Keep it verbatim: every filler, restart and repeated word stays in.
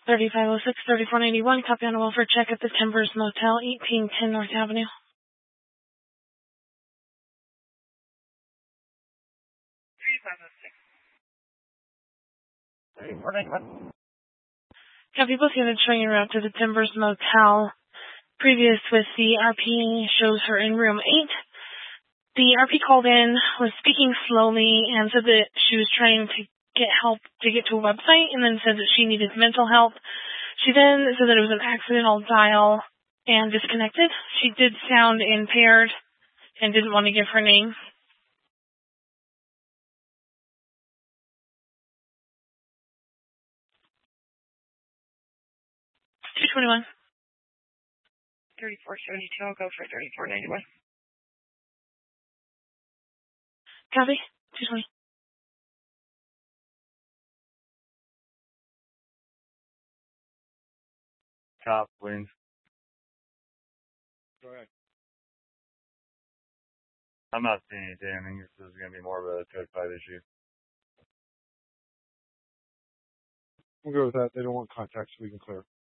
thirty-five oh six, thirty-four ninety-one, copy on a welfare check at the Timbers Motel, eighteen ten North Avenue. thirty-four ninety-one. Copy, both units showing en route to the Timbers Motel. Previous with the R P shows her in room eight. The R P called in, was speaking slowly, and said that she was trying to get help to get to a website, and then said that she needed mental help. She then said that it was an accidental dial and disconnected. She did sound impaired and didn't want to give her name. two twenty-one. thirty-four seventy-two, I'll go for thirty-four ninety-one. Copy, two twenty. Cop, wins. Go ahead. I'm not seeing anything. I think this is going to be more of a code five issue. We'll go with that. They don't want contact, so we can clear.